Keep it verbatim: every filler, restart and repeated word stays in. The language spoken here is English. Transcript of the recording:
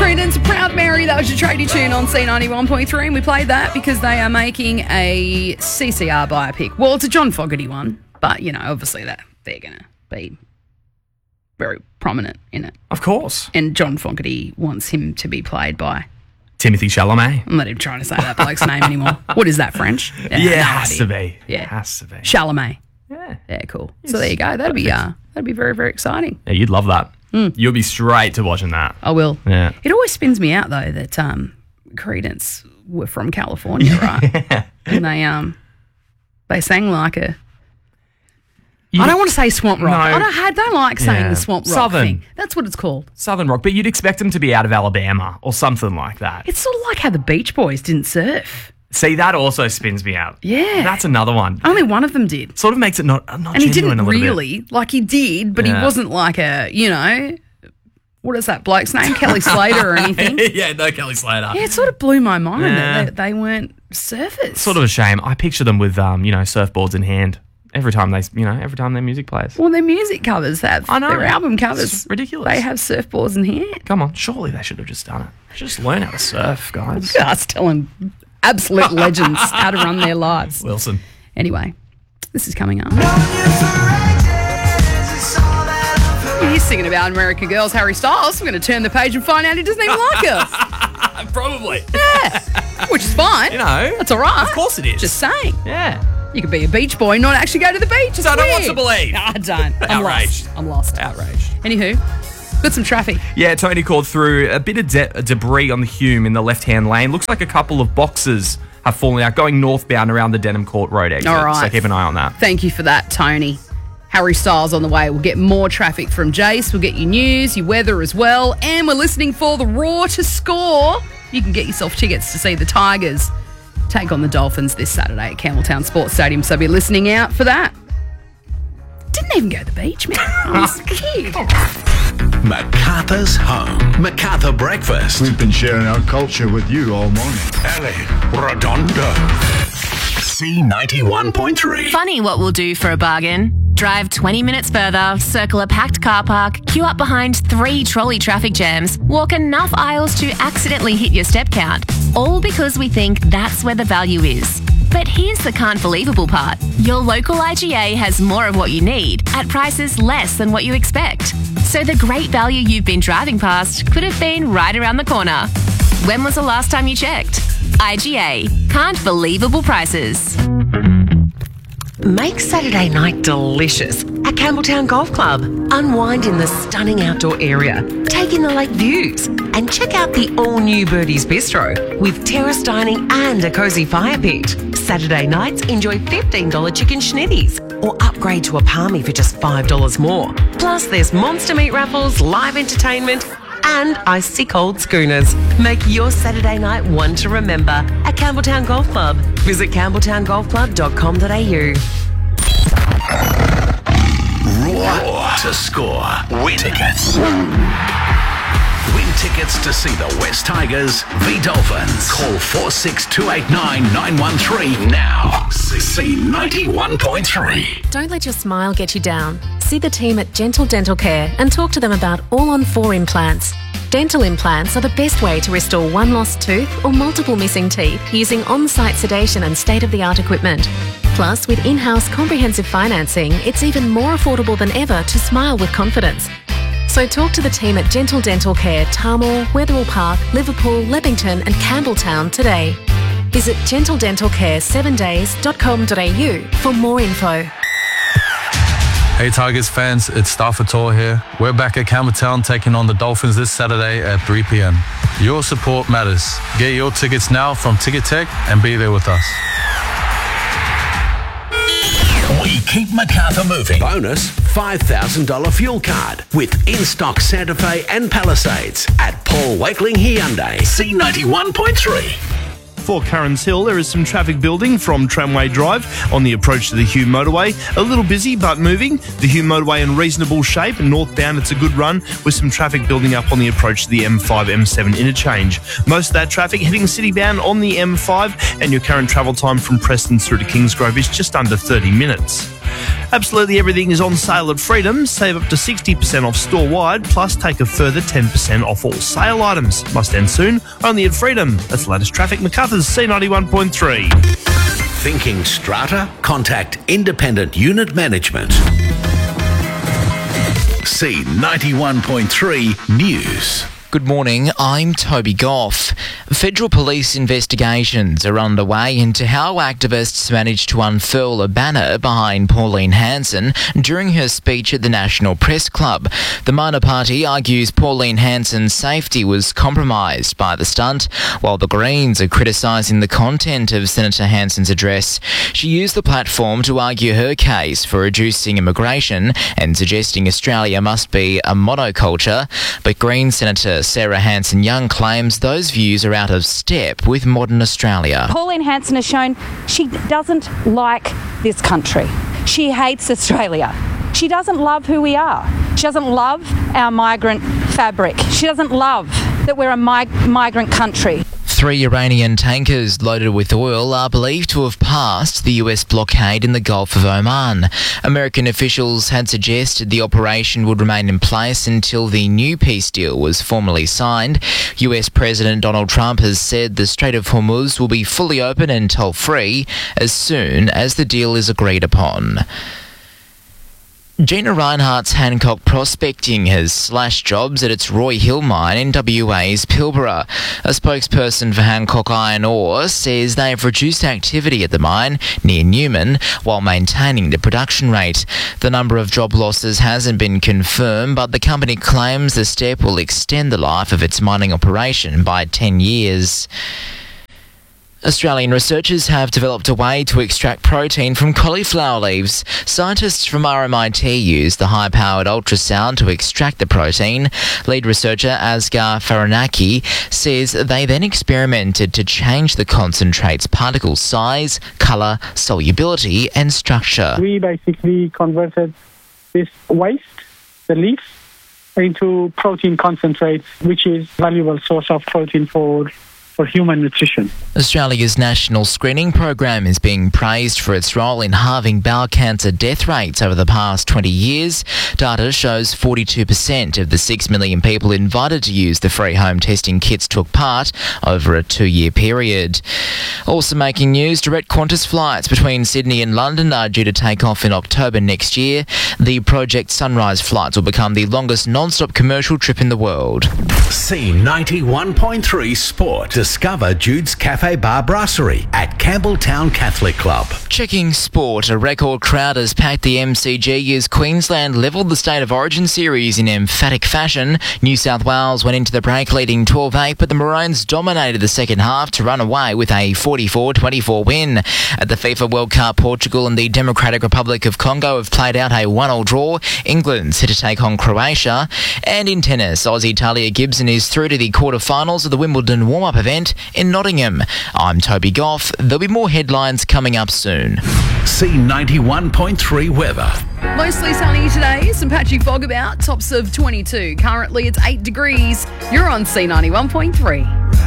Creedence, Proud Mary, that was your tradie tune on C ninety-one point three, and we played that because they are making a C C R biopic. Well, it's a John Fogerty one, but, you know, obviously that they're going to be very prominent in it. Of course. And John Fogerty wants him to be played by... Timothy Chalamet. I'm not even trying to say that bloke's name anymore. What is that, French? Yeah, yeah, it has to be. Yeah. It has to be. Chalamet. Yeah. Yeah, cool. Yes. So there you go. That'd be uh, that'd be very, very exciting. Yeah, you'd love that. Mm. You'll be straight to watching that. I will. Yeah. It always spins me out, though, that um, Creedence were from California, right? Yeah. And they um they sang like a... You, I don't want to say swamp rock. No, I don't, I don't like saying yeah. the swamp rock Southern. thing. That's what it's called. Southern rock. But you'd expect them to be out of Alabama or something like that. It's sort of like how the Beach Boys didn't surf. See, that also spins me out. Yeah. That's another one. Only one of them did. Sort of makes it not, not and genuine he didn't a little really. Bit. Like, he did, but yeah. he wasn't like a, you know... What is that bloke's name? Kelly Slater or anything? Yeah, no Kelly Slater. Yeah, it sort of blew my mind yeah. that they, they weren't surfers. Sort of a shame. I picture them with, um, you know, surfboards in hand every time they, you know, every time their music plays. Well, their music covers have. I know. Their album covers. It's ridiculous. They have surfboards in hand. Come on, surely they should have just done it. Just learn how to surf, guys. Us telling absolute legends how to run their lives. Wilson. Anyway, this is coming up. He's singing about American Girls, Harry Styles. I'm going to turn the page and find out he doesn't even like us. Probably. Yeah. Which is fine. You know. That's all right. Of course it is. Just saying. Yeah. You could be a beach boy and not actually go to the beach. It's so I don't weird. want to believe. I don't. I'm Outraged. lost. I'm lost. Outraged. Anywho, got some traffic. Yeah, Tony called through a bit of de- debris on the Hume in the left-hand lane. Looks like a couple of boxes have fallen out going northbound around the Denham Court Road exit. All right. So keep an eye on that. Thank you for that, Tony. Harry Styles on the way. We'll get more traffic from Jace. We'll get your news, your weather as well. And we're listening for the Roar to score. You can get yourself tickets to see the Tigers take on the Dolphins this Saturday at Campbelltown Sports Stadium. So be listening out for that. Didn't even go to the beach, man. I was a kid. MacArthur's home. MacArthur breakfast. We've been sharing our culture with you all morning. Ellie Redondo. C ninety-one point three. Funny what we'll do for a bargain. Drive twenty minutes further, circle a packed car park, queue up behind three trolley traffic jams, walk enough aisles to accidentally hit your step count. All because we think that's where the value is. But here's the can't believable part. Your local I G A has more of what you need at prices less than what you expect. So the great value you've been driving past could have been right around the corner. When was the last time you checked? I G A. Can't believable prices. Make Saturday night delicious at Campbelltown Golf Club. Unwind in the stunning outdoor area, take in the lake views, and check out the all-new Birdie's Bistro with terrace dining and a cosy fire pit. Saturday nights, enjoy fifteen dollars chicken schnitties or upgrade to a palmy for just five dollars more. Plus, there's monster meat raffles, live entertainment, and icy cold schooners. Make your Saturday night one to remember at Campbelltown Golf Club. Visit campbelltown golf club dot com dot a u. Roar to score. Win tickets. Win tickets to see the West Tigers v Dolphins. Call four six two eight nine nine one three now. C ninety-one point three. Don't let your smile get you down. See the team at Gentle Dental Care and talk to them about all-on-four implants. Dental implants are the best way to restore one lost tooth or multiple missing teeth using on-site sedation and state-of-the-art equipment. Plus, with in-house comprehensive financing, it's even more affordable than ever to smile with confidence. So talk to the team at Gentle Dental Care, Tarmore, Wetherill Park, Liverpool, Leppington and Campbelltown today. Visit gentle dental care seven days dot com dot a u for more info. Hey Tigers fans, it's Stafford Tor here. We're back at Campbelltown taking on the Dolphins this Saturday at three p.m. Your support matters. Get your tickets now from Ticket Tech and be there with us. We keep MacArthur moving. Bonus five thousand dollars fuel card with in-stock Santa Fe and Palisades at Paul Wakeling Hyundai. C ninety-one point three. For Currans Hill, there is some traffic building from Tramway Drive on the approach to the Hume Motorway. A little busy, but moving. The Hume Motorway in reasonable shape. Northbound, it's a good run with some traffic building up on the approach to the M five M seven interchange. Most of that traffic heading city-bound on the M five, and your current travel time from Preston through to Kingsgrove is just under thirty minutes. Absolutely everything is on sale at Freedom. Save up to sixty percent off store-wide, plus take a further ten percent off all sale items. Must end soon, only at Freedom. That's the latest traffic. MacArthur's C ninety-one point three. Thinking strata? Contact Independent Unit Management. C ninety-one point three News. Good morning, I'm Toby Goff. Federal police investigations are underway into how activists managed to unfurl a banner behind Pauline Hanson during her speech at the National Press Club. The minor party argues Pauline Hanson's safety was compromised by the stunt, while the Greens are criticising the content of Senator Hanson's address. She used the platform to argue her case for reducing immigration and suggesting Australia must be a monoculture, but Green Senator Sarah Hanson-Young claims those views are out of step with modern Australia. Pauline Hanson has shown she doesn't like this country. She hates Australia. She doesn't love who we are. She doesn't love our migrant fabric. She doesn't love that we're a mig- migrant country. Three Iranian tankers loaded with oil are believed to have passed the U S blockade in the Gulf of Oman. American officials had suggested the operation would remain in place until the new peace deal was formally signed. U S President Donald Trump has said the Strait of Hormuz will be fully open and toll-free as soon as the deal is agreed upon. Gina Rinehart's Hancock Prospecting has slashed jobs at its Roy Hill mine in W A's Pilbara. A spokesperson for Hancock Iron Ore says they have reduced activity at the mine near Newman while maintaining the production rate. The number of job losses hasn't been confirmed, but the company claims the step will extend the life of its mining operation by ten years. Australian researchers have developed a way to extract protein from cauliflower leaves. Scientists from R M I T used the high-powered ultrasound to extract the protein. Lead researcher Asghar Faranaki says they then experimented to change the concentrate's particle size, colour, solubility and structure. We basically converted this waste, the leaf, into protein concentrate, which is a valuable source of protein for for human nutrition. Australia's national screening program is being praised for its role in halving bowel cancer death rates over the past twenty years. Data shows forty-two percent of the six million people invited to use the free home testing kits took part over a two-year period. Also making news, direct Qantas flights between Sydney and London are due to take off in October next year. The Project Sunrise flights will become the longest non-stop commercial trip in the world. C ninety-one point three Sport. Discover Jude's Cafe Bar Brasserie at Campbelltown Catholic Club. Checking sport, a record crowd has packed the M C G as Queensland levelled the State of Origin series in emphatic fashion. New South Wales went into the break leading twelve eight, but the Maroons dominated the second half to run away with a forty-four twenty-four win. At the FIFA World Cup, Portugal and the Democratic Republic of Congo have played out a one all draw. England's set to take on Croatia. And in tennis, Aussie Talia Gibson is through to the quarterfinals of the Wimbledon warm-up event in Nottingham. I'm Toby Goff. There'll be more headlines coming up soon. C ninety-one point three weather. Mostly sunny today, some patchy fog about, tops of twenty-two. Currently it's eight degrees. You're on C ninety-one point three.